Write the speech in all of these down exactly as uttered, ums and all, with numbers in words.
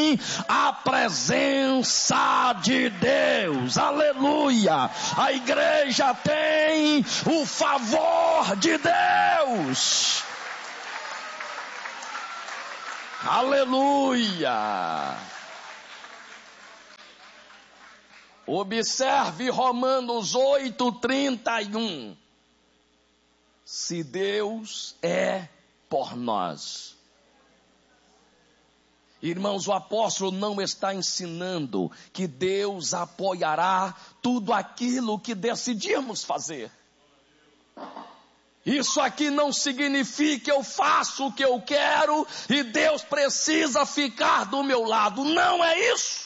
tem a presença de Deus. Aleluia! A igreja tem o favor de Deus. Aleluia! Observe Romanos oito, trinta e um. Se Deus é por nós. Irmãos, o apóstolo não está ensinando que Deus apoiará tudo aquilo que decidimos fazer. Isso aqui não significa eu faço o que eu quero e Deus precisa ficar do meu lado. Não é isso.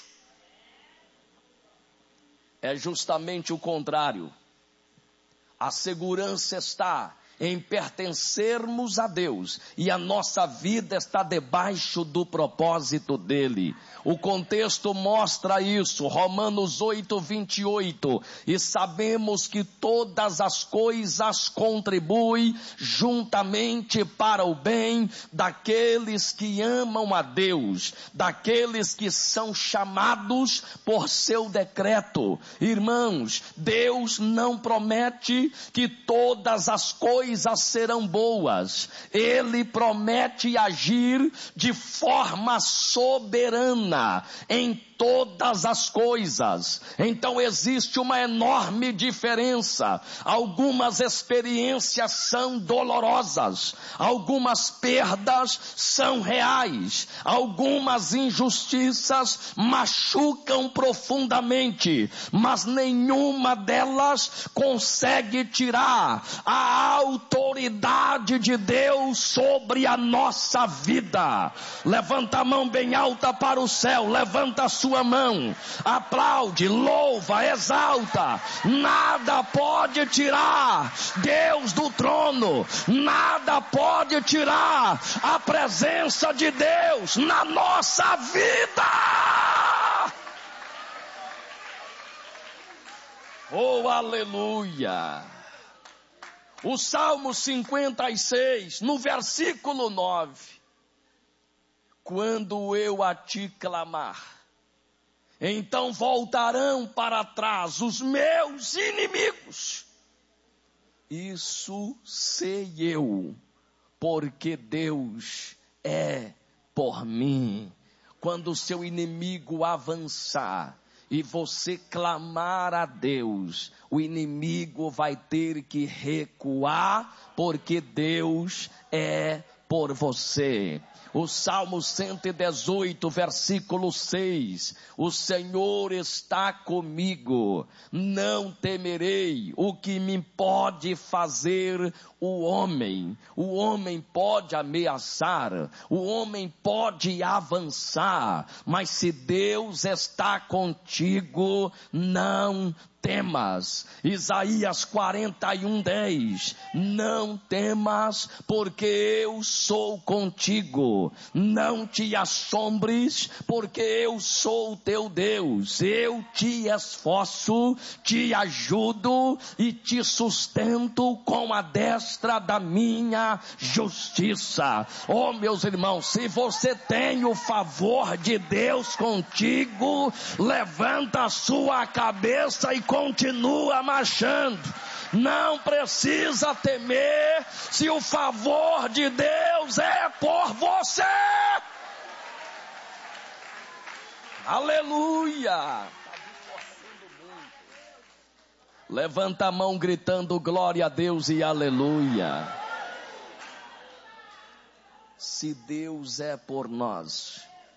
É justamente o contrário. A segurança está em pertencermos a Deus, e a nossa vida está debaixo do propósito dele. O contexto mostra isso, Romanos oito, vinte e oito, e sabemos que todas as coisas contribuem juntamente para o bem daqueles que amam a Deus, daqueles que são chamados por seu decreto. Irmãos, Deus não promete que todas as coisas serão boas. Ele promete agir de forma soberana em todas as coisas. Então existe uma enorme diferença. Algumas experiências são dolorosas, algumas perdas são reais, algumas injustiças machucam profundamente, mas nenhuma delas consegue tirar a autoridade de Deus sobre a nossa vida. Levanta a mão bem alta para o céu, levanta a sua mão, aplaude, louva, exalta. Nada pode tirar Deus do trono, nada pode tirar a presença de Deus na nossa vida. Oh, aleluia! O Salmo cinquenta e seis, no versículo nove. Quando eu a ti clamar, então voltarão para trás os meus inimigos. Isso sei eu, porque Deus é por mim. Quando o seu inimigo avançar e você clamar a Deus, o inimigo vai ter que recuar, porque Deus é por você. O Salmo cento e dezoito, versículo seis. O Senhor está comigo, não temerei o que me pode fazer o homem. O homem pode ameaçar, o homem pode avançar, mas se Deus está contigo, não temas. Isaías quarenta e um, dez. Não temas, porque eu sou contigo. Não te assombres, porque eu sou teu Deus. Eu te esforço, te ajudo e te sustento com a destra da minha justiça. Oh, meus irmãos, se você tem o favor de Deus contigo, levanta a sua cabeça e continua marchando. Não precisa temer, se o favor de Deus é por você. Aleluia! Levanta a mão gritando glória a Deus e aleluia. Se Deus é por nós,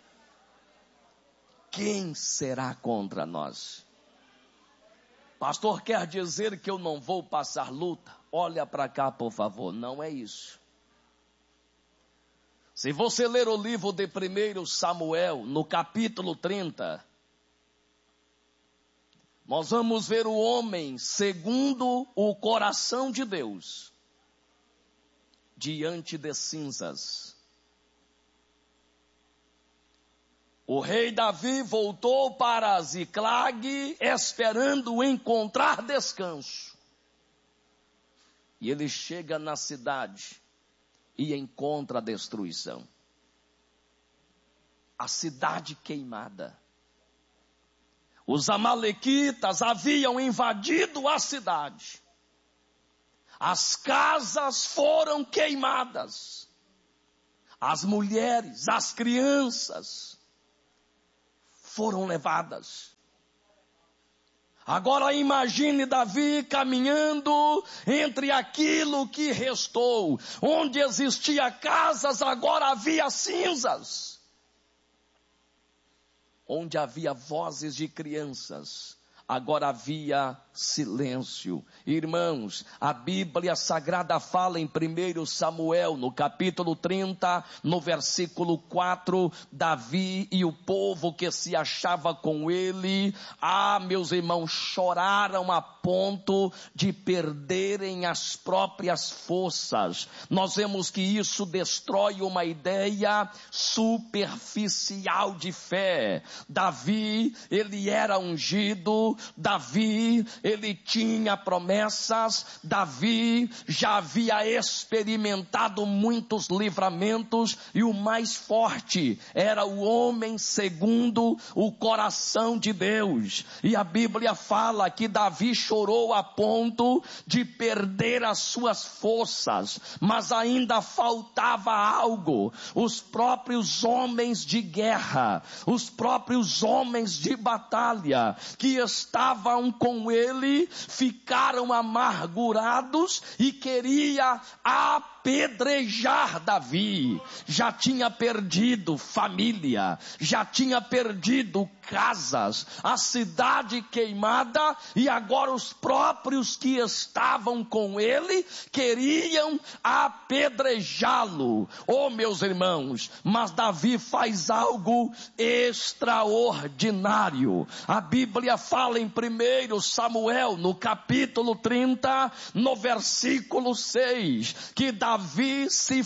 quem será contra nós? Pastor, quer dizer que eu não vou passar luta? Olha para cá, por favor, não é isso. Se você ler o livro de primeiro Samuel, no capítulo trinta, nós vamos ver o homem segundo o coração de Deus, diante de cinzas. O rei Davi voltou para Ziclag esperando encontrar descanso. E ele chega na cidade e encontra a destruição. a cidade queimada. Os amalequitas haviam invadido a cidade. As casas foram queimadas. As mulheres, as crianças foram levadas. Agora imagine Davi caminhando entre aquilo que restou. Onde existia casas, agora havia cinzas. Onde havia vozes de crianças, agora havia silêncio. Irmãos, a Bíblia Sagrada fala em primeiro Samuel, no capítulo trinta, no versículo quatro, Davi e o povo que se achava com ele, ah, meus irmãos, choraram a ponto de perderem as próprias forças. Nós vemos que isso destrói uma ideia superficial de fé. Davi, ele era ungido, Davi, ele tinha promessas, Davi já havia experimentado muitos livramentos, e o mais forte era o homem segundo o coração de Deus. E a Bíblia fala que Davi chorou a ponto de perder as suas forças, mas ainda faltava algo. Os próprios homens de guerra, os próprios homens de batalha que estavam com ele ficaram amargurados e queria apedrejar Davi. Já tinha perdido família, já tinha perdido casas, a cidade queimada, e agora os próprios que estavam com ele queriam apedrejá-lo. Oh, meus irmãos, mas Davi faz algo extraordinário. A Bíblia fala em primeiro Samuel, no capítulo trinta, no versículo seis, que Davi se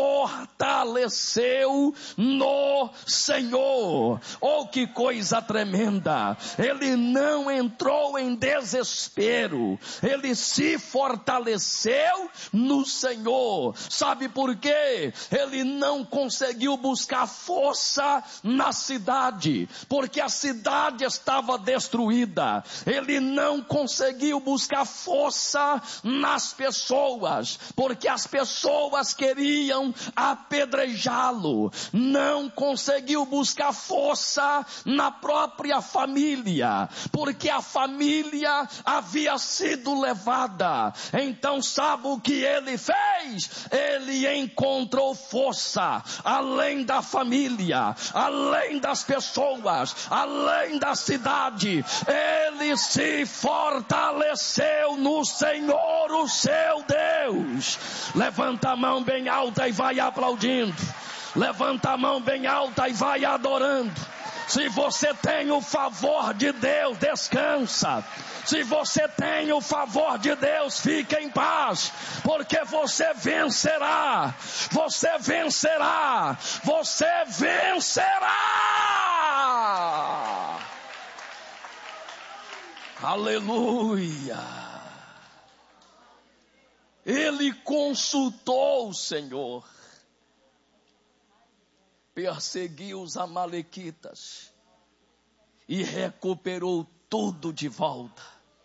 fortaleceu no Senhor. Oh, que coisa tremenda! Ele não entrou em desespero, ele se fortaleceu no Senhor. Sabe por quê? Ele não conseguiu buscar força na cidade, porque a cidade estava destruída. Ele não conseguiu buscar força nas pessoas, porque as pessoas queriam apedrejá-lo. Não conseguiu buscar força na própria família, porque a família havia sido levada. Então sabe o que ele fez? Ele encontrou força além da família, além das pessoas, além da cidade. Ele se fortaleceu no Senhor, o seu Deus. Levanta a mão bem alta e vai aplaudindo. Levanta a mão bem alta e vai adorando. Se você tem o favor de Deus, descansa. Se você tem o favor de Deus, fica em paz, porque você vencerá. Você vencerá. Você vencerá. Aleluia. Ele consultou o Senhor, perseguiu os amalequitas e recuperou tudo de volta.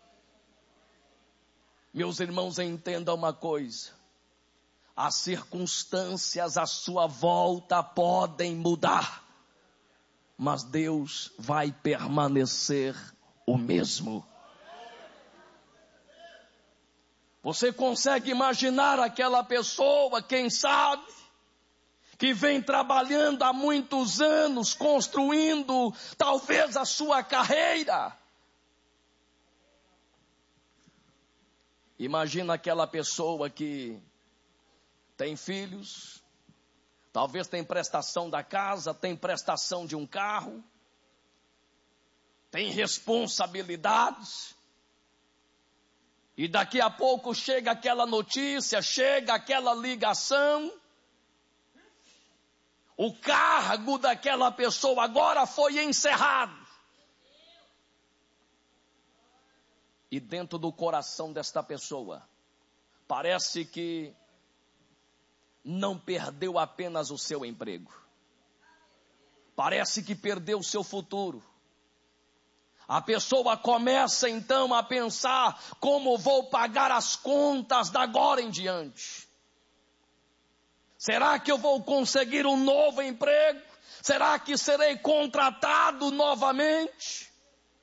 Meus irmãos, entendam uma coisa: as circunstâncias à sua volta podem mudar, mas Deus vai permanecer o mesmo. Você consegue imaginar aquela pessoa, quem sabe, que vem trabalhando há muitos anos, construindo talvez a sua carreira? Imagina aquela pessoa que tem filhos, talvez tem prestação da casa, tem prestação de um carro, tem responsabilidades, e daqui a pouco chega aquela notícia, chega aquela ligação, o cargo daquela pessoa agora foi encerrado. E dentro do coração desta pessoa, parece que não perdeu apenas o seu emprego. parece que perdeu o seu futuro. A pessoa começa então a pensar: como vou pagar as contas da agora em diante? Será que eu vou conseguir um novo emprego? Será que serei contratado novamente?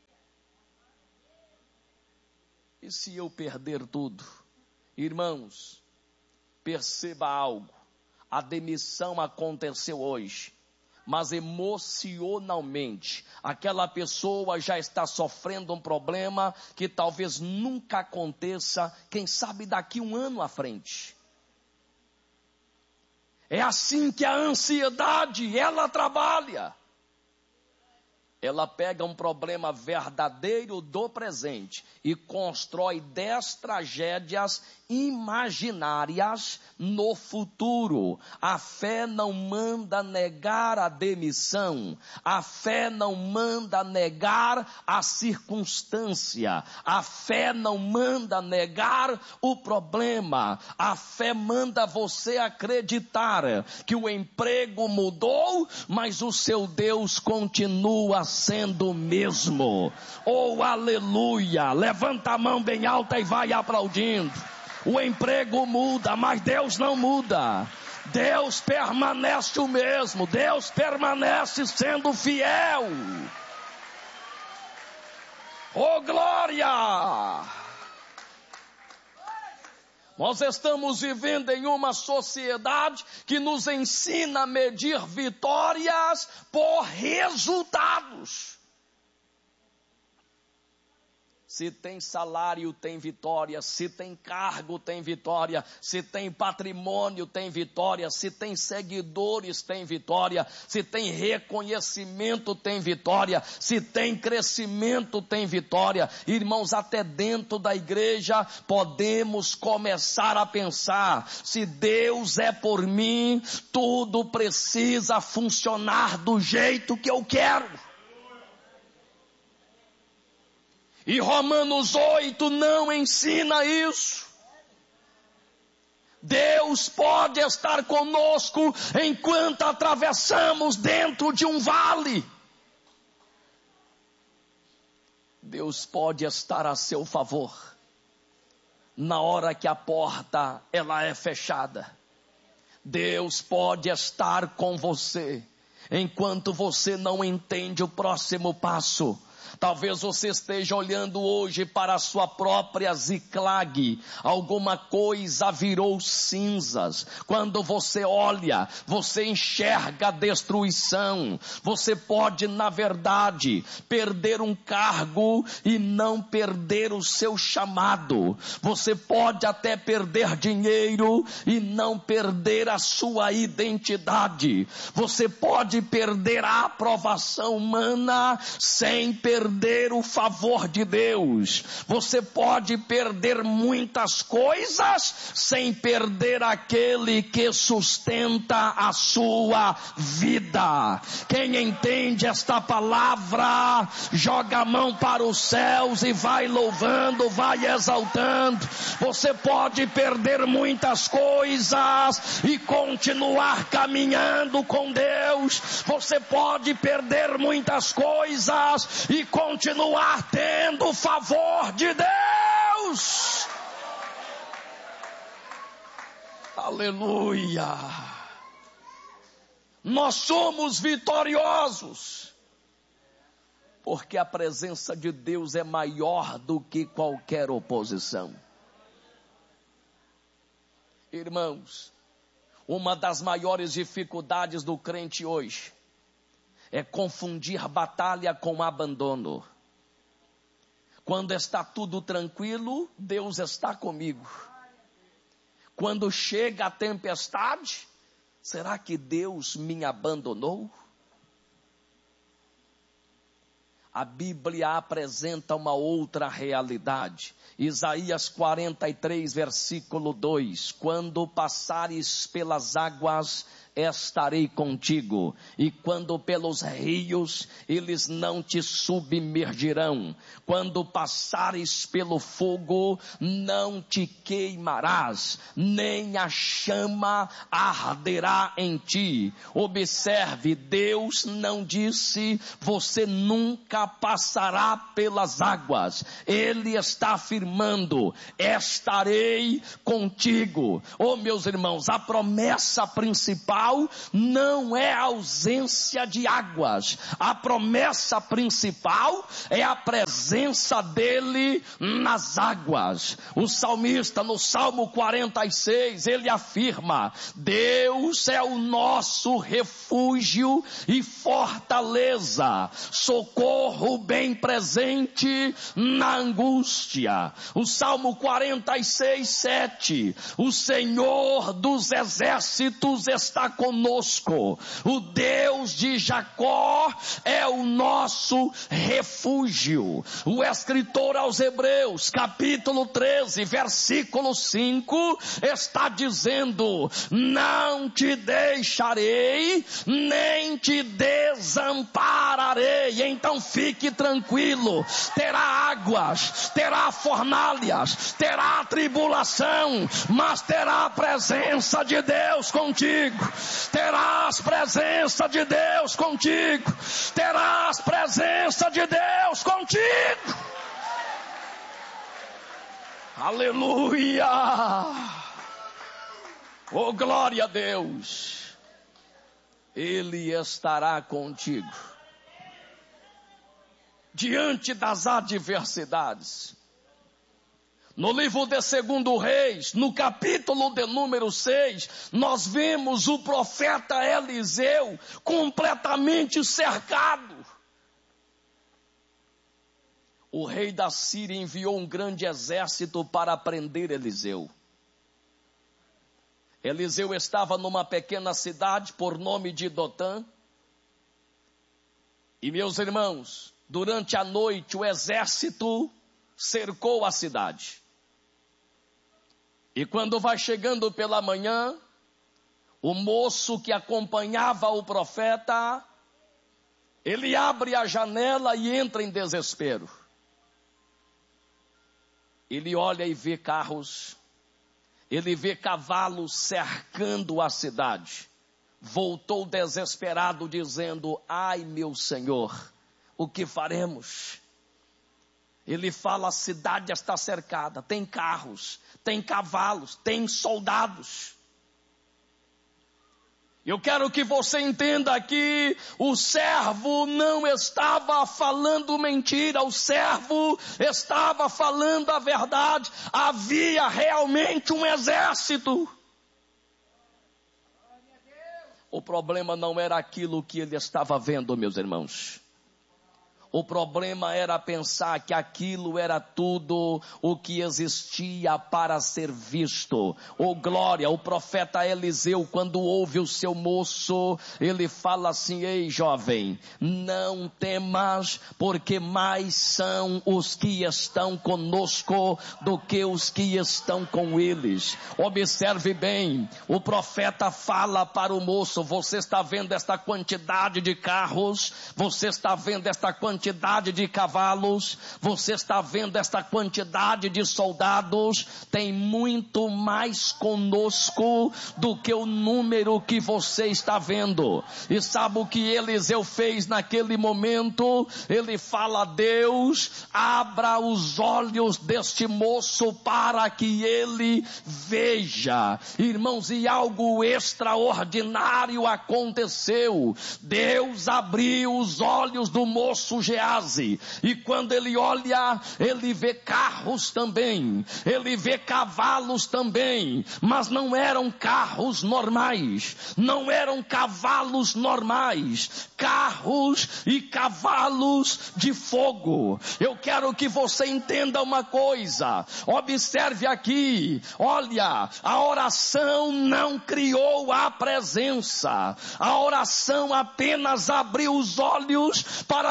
E se eu perder tudo? Irmãos, perceba algo. A demissão aconteceu hoje, mas emocionalmente, aquela pessoa já está sofrendo um problema que talvez nunca aconteça, quem sabe daqui um ano à frente. É assim que a ansiedade, ela trabalha. Ela pega um problema verdadeiro do presente e constrói dez tragédias imaginárias no futuro. A fé não manda negar a demissão. A fé não manda negar a circunstância. A fé não manda negar o problema. A fé manda você acreditar que o emprego mudou, mas o seu Deus continua sendo o mesmo. Oh, aleluia! Levanta a mão bem alta e vai aplaudindo. O emprego muda, mas Deus não muda. Deus permanece o mesmo. Deus permanece sendo fiel. Oh, glória! Nós estamos vivendo em uma sociedade que nos ensina a medir vitórias por resultados. Se tem salário, tem vitória. Se tem cargo, tem vitória. Se tem patrimônio, tem vitória. Se tem seguidores, tem vitória. Se tem reconhecimento, tem vitória. Se tem crescimento, tem vitória. Irmãos, até dentro da igreja podemos começar a pensar: se Deus é por mim, tudo precisa funcionar do jeito que eu quero. E Romanos oito não ensina isso. Deus pode estar conosco enquanto atravessamos dentro de um vale. Deus pode estar a seu favor na hora que a porta ela é fechada. Deus pode estar com você enquanto você não entende o próximo passo. Talvez você esteja olhando hoje para a sua própria Ziclag. Alguma coisa virou cinzas. Quando você olha, você enxerga a destruição. Você pode, na verdade, perder um cargo e não perder o seu chamado. Você pode até perder dinheiro e não perder a sua identidade. Você pode perder a aprovação humana sem perder perder o favor de Deus. Você pode perder muitas coisas sem perder aquele que sustenta a sua vida. Quem entende esta palavra, joga a mão para os céus e vai louvando, vai exaltando. Você pode perder muitas coisas e continuar caminhando com Deus. Você pode perder muitas coisas e continuar tendo o favor de Deus. Aleluia. Nós somos vitoriosos porque a presença de Deus é maior do que qualquer oposição. Irmãos, uma das maiores dificuldades do crente hoje é confundir batalha com abandono. Quando está tudo tranquilo, Deus está comigo. Quando chega a tempestade, será que Deus me abandonou? A Bíblia apresenta uma outra realidade. Isaías quarenta e três, versículo dois. Quando passares pelas águas, estarei contigo, e quando pelos rios, eles não te submergirão. Quando passares pelo fogo, não te queimarás, nem a chama arderá em ti. Observe, Deus não disse, você nunca passará pelas águas. Ele está afirmando, estarei contigo. Oh, meus irmãos, a promessa principal não é a ausência de águas. A promessa principal é a presença dele nas águas. O salmista, no Salmo quarenta e seis, ele afirma, Deus é o nosso refúgio e fortaleza, socorro bem presente na angústia. O Salmo quarenta e seis, sete, o Senhor dos exércitos está conosco, o Deus de Jacó é o nosso refúgio. O escritor aos Hebreus, capítulo treze, versículo cinco, está dizendo, não te deixarei, nem te desampararei. Então fique tranquilo, terá águas, terá fornalhas, terá tribulação, mas terá a presença de Deus contigo. Terás presença de Deus contigo. Terás presença de Deus contigo. Aleluia. Oh, glória a Deus. Ele estará contigo. Diante das adversidades. No livro de Segundo Reis, no capítulo de número seis, nós vemos o profeta Eliseu completamente cercado. O rei da Síria enviou um grande exército para prender Eliseu. Eliseu estava numa pequena cidade por nome de Dotã. E meus irmãos, durante a noite o exército cercou a cidade. E quando vai chegando pela manhã, o moço que acompanhava o profeta, ele abre a janela e entra em desespero. Ele olha e vê carros, ele vê cavalos cercando a cidade. Voltou desesperado dizendo, ai meu Senhor, o que faremos? Ele fala, a cidade está cercada, tem carros, tem cavalos, tem soldados. Eu quero que você entenda que o servo não estava falando mentira, o servo estava falando a verdade. Havia realmente um exército. O problema não era aquilo que ele estava vendo, meus irmãos. O problema era pensar que aquilo era tudo o que existia para ser visto. Oh glória, o profeta Eliseu, quando ouve o seu moço, ele fala assim, ei jovem, não temas, porque mais são os que estão conosco do que os que estão com eles. Observe bem, o profeta fala para o moço, você está vendo esta quantidade de carros, você está vendo esta quantidade quantidade de cavalos, você está vendo esta quantidade de soldados, tem muito mais conosco do que o número que você está vendo. E sabe o que Eliseu fez naquele momento? Ele fala, Deus, abra os olhos deste moço para que ele veja. Irmãos, e algo extraordinário aconteceu. Deus abriu os olhos do moço Geazi, e quando ele olha, ele vê carros também, ele vê cavalos também, mas não eram carros normais, não eram cavalos normais, carros e cavalos de fogo. Eu quero que você entenda uma coisa, observe aqui, olha, a oração não criou a presença, a oração apenas abriu os olhos para que o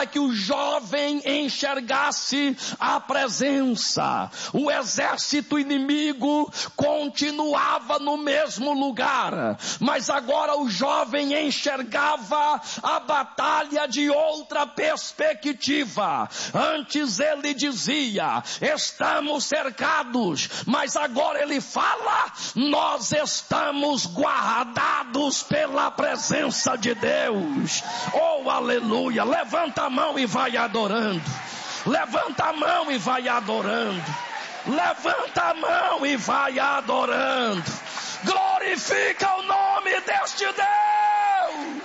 jovem enxergasse a presença. O exército inimigo continuava no mesmo lugar, mas agora o jovem enxergava a batalha de outra perspectiva. Antes ele dizia: estamos cercados, mas agora ele fala: nós estamos guardados pela presença de Deus. Oh, aleluia! Levanta a mão e vai adorando. Levanta a mão e vai adorando. Levanta a mão e vai adorando. Glorifica o nome deste Deus.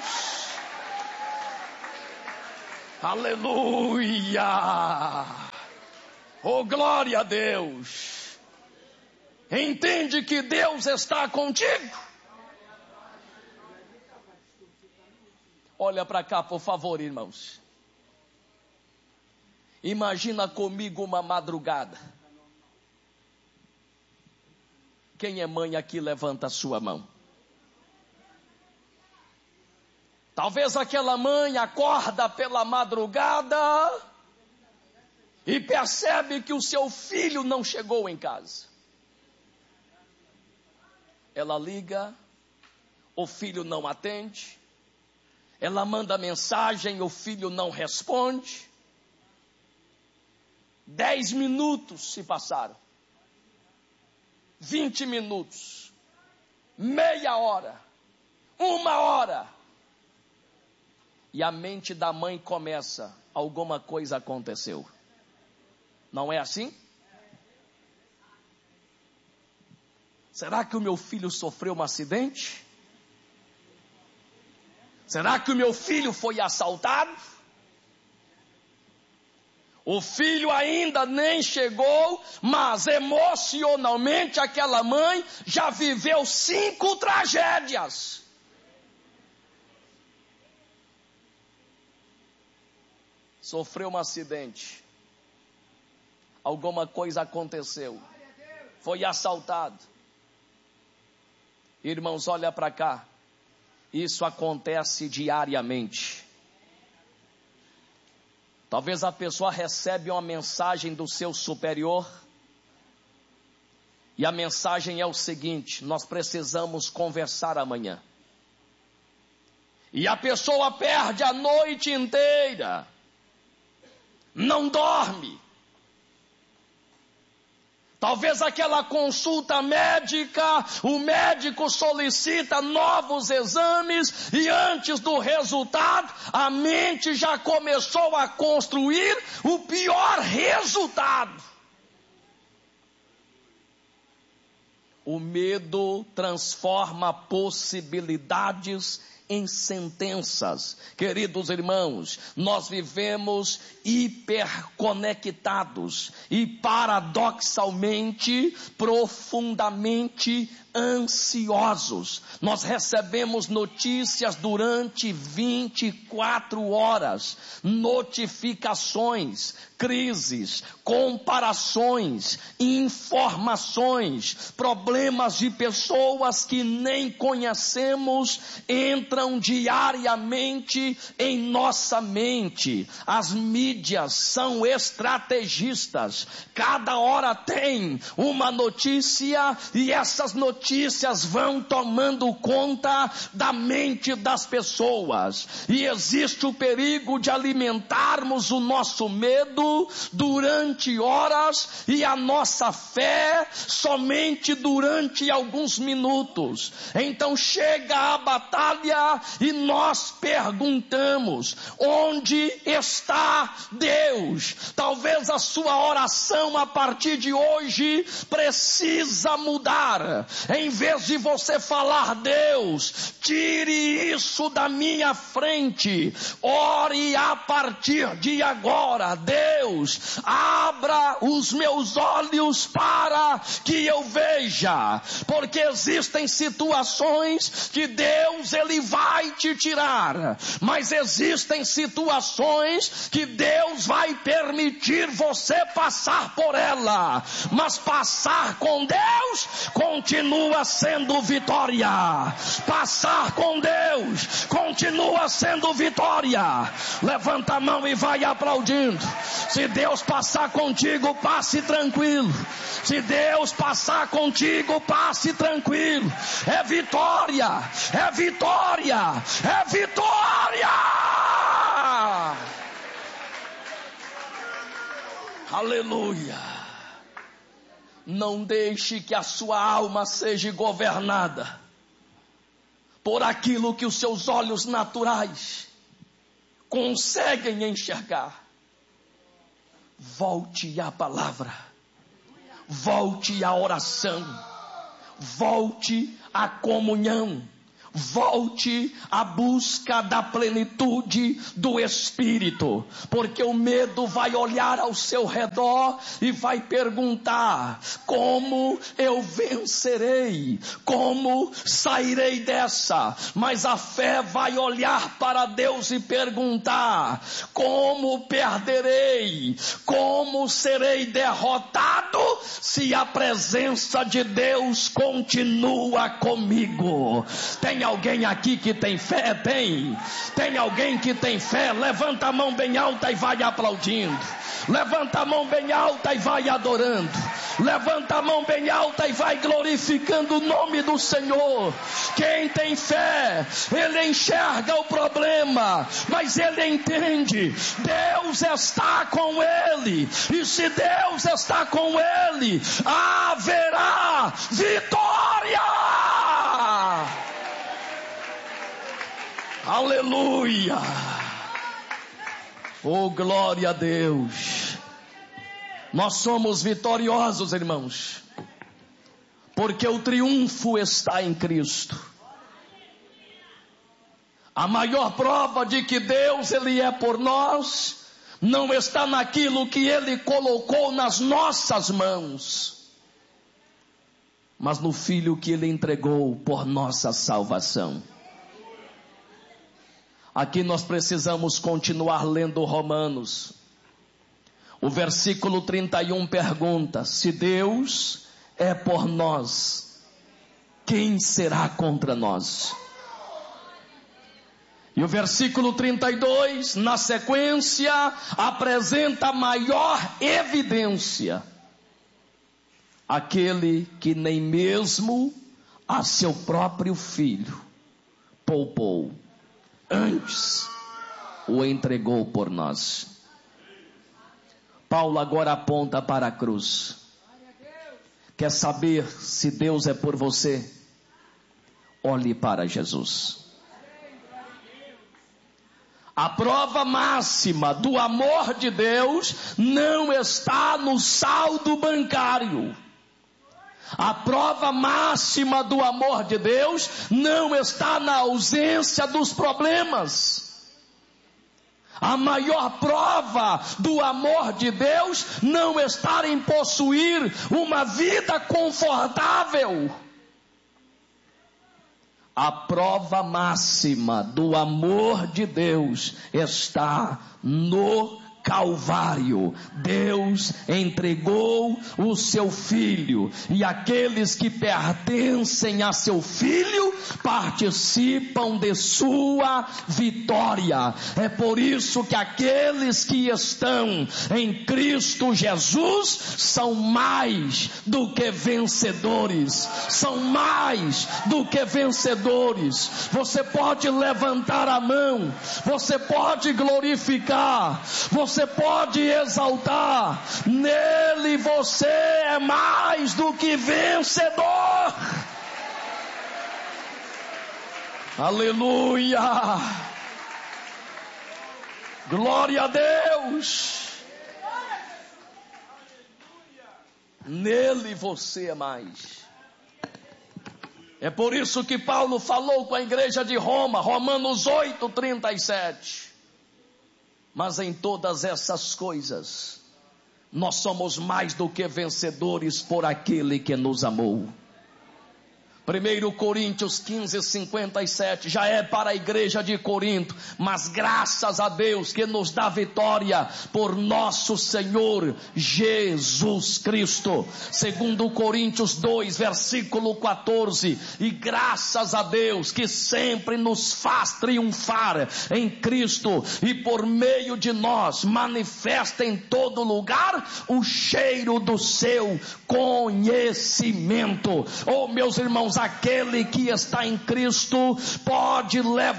Aleluia. Oh, glória a Deus. Entende que Deus está contigo? Olha para cá, por favor, irmãos. Imagina comigo uma madrugada. Quem é mãe aqui, levanta a sua mão. Talvez aquela mãe acorda pela madrugada e percebe que o seu filho não chegou em casa. Ela liga, o filho não atende. Ela manda mensagem, o filho não responde. Dez minutos se passaram. Vinte minutos. Meia hora. Uma hora. E a mente da mãe começa: alguma coisa aconteceu. Não é assim? Será que o meu filho sofreu um acidente? Será que o meu filho foi assaltado? O filho ainda nem chegou, mas emocionalmente aquela mãe já viveu cinco tragédias. Sofreu um acidente. Alguma coisa aconteceu. Foi assaltado. Irmãos, olha para cá. Isso acontece diariamente. Talvez a pessoa recebe uma mensagem do seu superior. E a mensagem é o seguinte: nós precisamos conversar amanhã. E a pessoa perde a noite inteira. Não dorme. Talvez aquela consulta médica, o médico solicita novos exames e antes do resultado, a mente já começou a construir o pior resultado. O medo transforma possibilidades em sentenças. Queridos irmãos, nós vivemos hiperconectados e paradoxalmente, profundamente ansiosos. Nós recebemos notícias durante vinte e quatro horas, notificações, crises, comparações, informações, problemas de pessoas que nem conhecemos entram diariamente em nossa mente. As mídias são estrategistas. Cada hora tem uma notícia e essas notícias Notícias vão tomando conta da mente das pessoas. E existe o perigo de alimentarmos o nosso medo durante horas e a nossa fé somente durante alguns minutos. Então chega a batalha e nós perguntamos: onde está Deus? Talvez a sua oração a partir de hoje precisa mudar. Em vez de você falar: Deus, tire isso da minha frente, ore a partir de agora: Deus, abra os meus olhos para que eu veja, porque existem situações que Deus, Ele vai te tirar, mas existem situações que Deus vai permitir você passar por ela, mas passar com Deus continua sendo vitória. Passar com Deus continua sendo vitória. Levanta a mão e vai aplaudindo. Se Deus passar contigo, passe tranquilo. Se Deus passar contigo, passe tranquilo. É vitória, é vitória, é vitória. Aleluia. Não deixe que a sua alma seja governada por aquilo que os seus olhos naturais conseguem enxergar. Volte à palavra, volte à oração, volte à comunhão, volte à busca da plenitude do Espírito, porque o medo vai olhar ao seu redor e vai perguntar: como eu vencerei? Como sairei dessa? Mas a fé vai olhar para Deus e perguntar: como perderei? Como serei derrotado se a presença de Deus continua comigo? Tem alguém aqui que tem fé? Tem. Tem alguém que tem fé? Levanta a mão bem alta e vai aplaudindo. Levanta a mão bem alta e vai adorando. Levanta a mão bem alta e vai glorificando o nome do Senhor. Quem tem fé, ele enxerga o problema, mas ele entende: Deus está com ele, e se Deus está com ele, haverá vitória. Aleluia. Oh, glória a Deus. Nós somos vitoriosos, irmãos, porque o triunfo está em Cristo. A maior prova de que Deus, ele é por nós, não está naquilo que ele colocou nas nossas mãos, mas no Filho que ele entregou por nossa salvação. Aqui nós precisamos continuar lendo Romanos. O versículo trinta e um pergunta: se Deus é por nós, quem será contra nós? E o versículo trinta e dois, na sequência, apresenta a maior evidência: aquele que nem mesmo a seu próprio filho poupou, antes o entregou por nós. Paulo agora aponta para a cruz. Quer saber se Deus é por você? Olhe para Jesus. A prova máxima do amor de Deus não está no saldo bancário. A prova máxima do amor de Deus não está na ausência dos problemas. A maior prova do amor de Deus não está em possuir uma vida confortável. A prova máxima do amor de Deus está no Calvário. Deus entregou o seu Filho, e aqueles que pertencem a seu Filho participam de sua vitória. É por isso que aqueles que estão em Cristo Jesus são mais do que vencedores. São mais do que vencedores. Você pode levantar a mão, você pode glorificar, você Você pode exaltar. Nele você é mais do que vencedor. Aleluia. Glória a Deus. Nele você é mais. É por isso que Paulo falou com a igreja de Roma, Romanos oito, trinta e sete. Mas em todas essas coisas, nós somos mais do que vencedores por aquele que nos amou. primeiro Coríntios quinze, cinquenta e sete, já é para a igreja de Corinto, mas graças a Deus que nos dá vitória por nosso Senhor Jesus Cristo. Segundo Coríntios dois, versículo quatorze, e graças a Deus que sempre nos faz triunfar em Cristo, e por meio de nós manifesta em todo lugar o cheiro do seu conhecimento. Oh, meus irmãos, aquele que está em Cristo pode levar